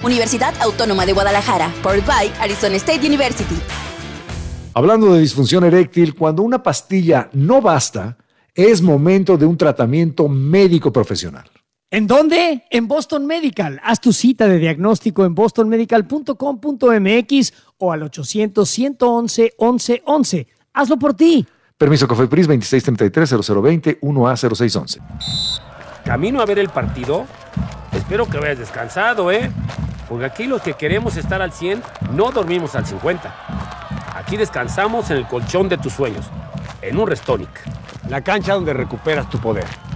Universidad Autónoma de Guadalajara, powered by Arizona State University. Hablando de disfunción eréctil, cuando una pastilla no basta, es momento de un tratamiento médico profesional. ¿En dónde? En Boston Medical. Haz tu cita de diagnóstico en bostonmedical.com.mx o al 800-111-1111. Hazlo por ti. Permiso COFEPRIS 2633-0020 1A0611. ¿Camino a ver el partido? Espero que vayas descansado, ¿eh? Porque aquí los que queremos estar al 100 no dormimos al 50. Aquí descansamos en el colchón de tus sueños, en un Restonic. La cancha donde recuperas tu poder.